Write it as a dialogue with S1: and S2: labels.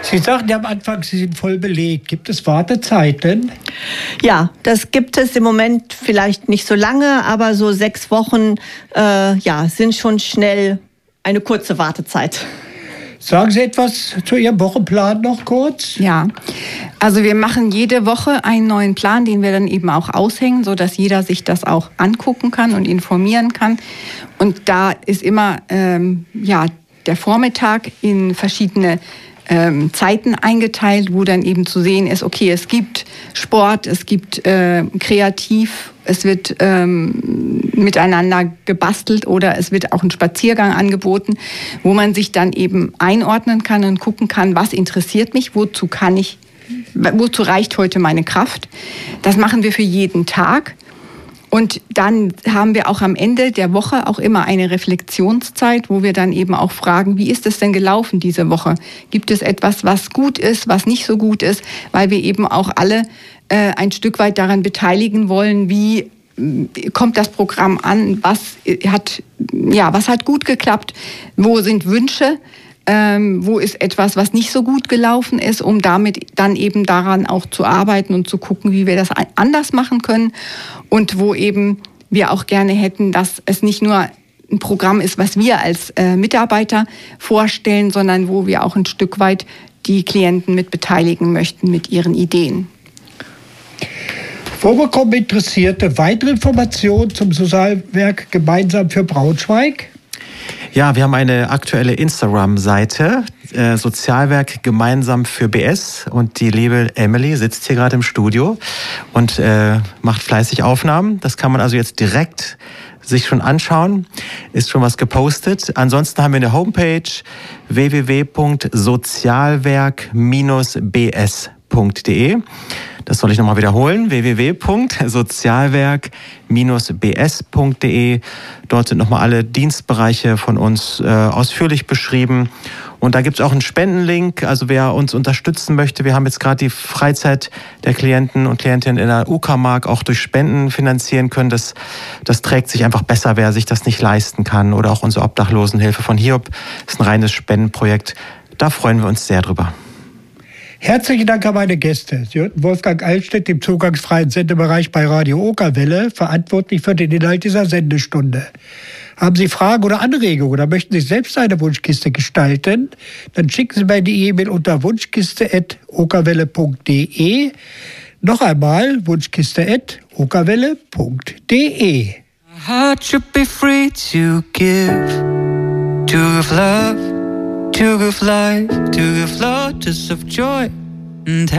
S1: Sie sagten ja am Anfang, Sie sind voll belegt. Gibt es Wartezeiten?
S2: Ja, das gibt es im Moment vielleicht nicht so lange, aber so 6 Wochen sind schon schnell eine kurze Wartezeit.
S1: Sagen Sie etwas zu Ihrem Wochenplan noch kurz?
S3: Ja, also wir machen jede Woche einen neuen Plan, den wir dann eben auch aushängen, sodass jeder sich das auch angucken kann und informieren kann. Und da ist immer der Vormittag in verschiedene Zeiten eingeteilt, wo dann eben zu sehen ist, okay, es gibt Sport, es gibt Kreativ, es wird miteinander gebastelt oder es wird auch ein Spaziergang angeboten, wo man sich dann eben einordnen kann und gucken kann, was interessiert mich, wozu reicht heute meine Kraft. Das machen wir für jeden Tag. Und dann haben wir auch am Ende der Woche auch immer eine Reflexionszeit, wo wir dann eben auch fragen, wie ist es denn gelaufen diese Woche? Gibt es etwas, was gut ist, was nicht so gut ist? Weil wir eben auch alle ein Stück weit daran beteiligen wollen, wie kommt das Programm an? Was hat gut geklappt? Wo sind Wünsche? Wo ist etwas, was nicht so gut gelaufen ist, um damit dann eben daran auch zu arbeiten und zu gucken, wie wir das anders machen können. Und wo eben wir auch gerne hätten, dass es nicht nur ein Programm ist, was wir als Mitarbeiter vorstellen, sondern wo wir auch ein Stück weit die Klienten mit beteiligen möchten mit ihren Ideen.
S1: Wo bekommen Interessierte weitere Informationen zum Sozialwerk Gemeinsam für Braunschweig?
S4: Ja, wir haben eine aktuelle Instagram-Seite, Sozialwerk Gemeinsam für BS, und die liebe Emily sitzt hier gerade im Studio und macht fleißig Aufnahmen. Das kann man also jetzt direkt sich schon anschauen, ist schon was gepostet. Ansonsten haben wir eine Homepage www.sozialwerk-bs.de. Das soll ich nochmal wiederholen, www.sozialwerk-bs.de. Dort sind nochmal alle Dienstbereiche von uns ausführlich beschrieben. Und da gibt es auch einen Spendenlink, also wer uns unterstützen möchte. Wir haben jetzt gerade die Freizeit der Klienten und Klientinnen in der Uckermark auch durch Spenden finanzieren können. Das trägt sich einfach besser, wer sich das nicht leisten kann. Oder auch unsere Obdachlosenhilfe von Hiob ist ein reines Spendenprojekt. Da freuen wir uns sehr drüber.
S1: Herzlichen Dank an meine Gäste. Sie hörten Wolfgang Altstedt im zugangsfreien Sendebereich bei Radio Okerwelle, verantwortlich für den Inhalt dieser Sendestunde. Haben Sie Fragen oder Anregungen oder möchten Sie selbst eine Wunschkiste gestalten? Dann schicken Sie mir die E-Mail unter wunschkiste@okerwelle.de. Noch einmal wunschkiste@okerwelle.de.
S5: Heart should be free to give love, to give life, to give lotus of joy. And